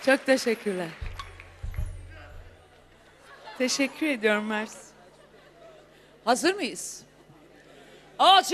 Çok teşekkürler. Teşekkür ediyorum Mers. Hazır mıyız? Ağaç